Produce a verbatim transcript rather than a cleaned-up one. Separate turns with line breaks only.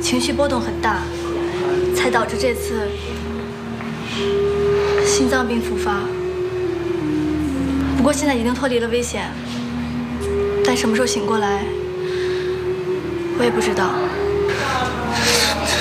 情绪波动很大，才导致这次心脏病复发。不过现在已经脱离了危险，但什么时候醒过来，我也不知道。